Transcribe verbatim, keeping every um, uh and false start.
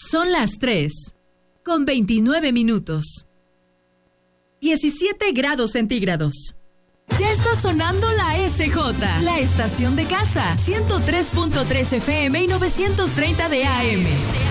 Son las tres, con veintinueve minutos. diecisiete grados centígrados. Ya está sonando la S J, la estación de casa, ciento tres punto tres F M y novecientos treinta de A M.